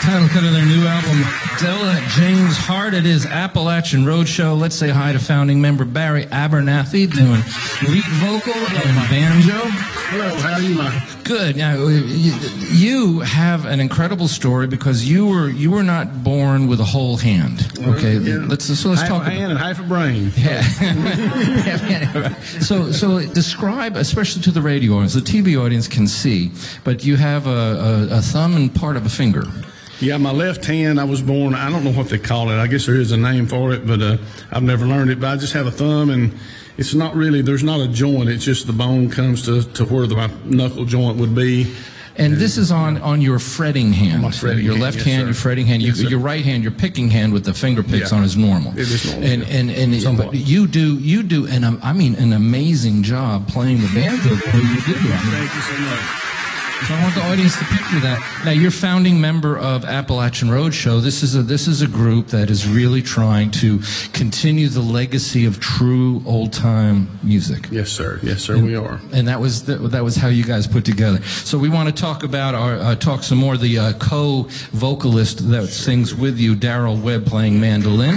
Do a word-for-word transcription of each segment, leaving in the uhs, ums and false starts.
Title cut of their new album, Della James Hart. It is Appalachian Roadshow. Let's say hi to founding member Barry Abernathy doing lead vocal and banjo. Hello, how are you, Mike? Good. Now, you have an incredible story because you were you were not born with a whole hand. Okay, yeah. let's so let's half talk a hand and half a brain. Yeah. so so describe, especially to the radio audience, the T V audience can see, but you have a, a, a thumb and part of a finger. Yeah, my left hand, I was born, I don't know what they call it. I guess there is a name for it, but uh, I've never learned it. But I just have a thumb, and it's not really, there's not a joint. It's just the bone comes to, to where the knuckle joint would be. And, and this is on, on your fretting hand. My fretting your hand, left yes, hand, sir. your fretting hand. Yes, you, sir. your right hand, your picking hand with the finger picks Yeah. on is normal. It is normal. And yeah. and and, and but you do you do an um, I mean an amazing job playing the banjo. You do. Thank you so much. So I want the audience to picture that. Now, you're founding member of Appalachian Roadshow. This is a this is a group that is really trying to continue the legacy of true old time music. Yes, sir. Yes, sir. And, we are. And that was the, that was how you guys put together. So we want to talk about our uh, talk some more. The uh, co-vocalist that sings with you, Daryl Webb, playing mandolin.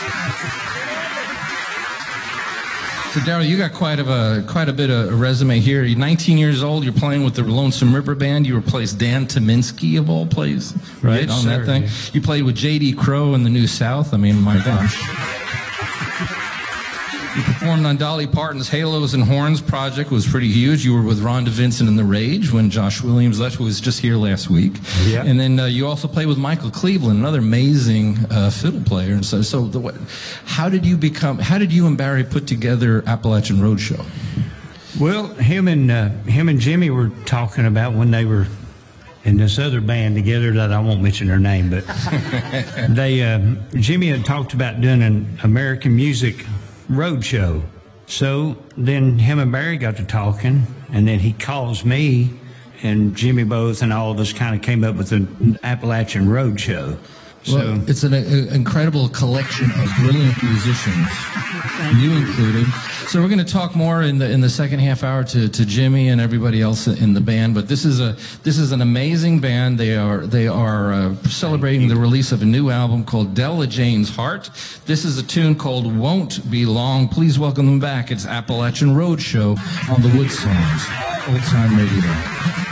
So Daryl, you got quite of a quite a bit of a resume here. You're nineteen years old. You're playing with the Lonesome River Band. You replaced Dan Tominski of all plays, right, yes, on sir, that thing. yeah. You played with J D Crowe in the New South. I mean, my gosh. You performed on Dolly Parton's Halos and Horns project. Was pretty huge. You were with Rhonda Vincent in The Rage when Josh Williams left, who was just here last week. Yeah. And then uh, you also played with Michael Cleveland, another amazing uh, fiddle player. And so, so the, what, how did you become? How did you and Barry put together Appalachian Roadshow? Well, him and uh, him and Jimmy were talking about when they were in this other band together that I won't mention their name, but they uh, Jimmy had talked about doing an American music road show. So then him and Barry got to talking, and then he calls me, and Jimmy both and all of us kind of came up with an Appalachian Road Show. So Well, it's an uh, incredible collection of brilliant musicians, you included. So we're going to talk more in the in the second half hour to, to Jimmy and everybody else in the band. But this is a this is an amazing band. They are they are uh, celebrating the release of a new album called Della James Hart. This is a tune called Won't Be Long. Please welcome them back. It's Appalachian Roadshow on the Wood Songs, Old Time Radio.